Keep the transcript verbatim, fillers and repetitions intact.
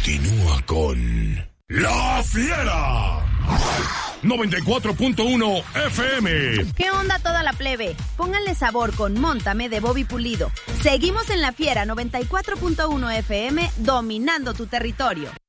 continúa con La Fiera. noventa y cuatro punto uno F M. ¿Qué onda toda la plebe? Pónganle sabor con Móntame de Bobby Pulido. Seguimos en La Fiera noventa y cuatro punto uno F M, dominando tu territorio.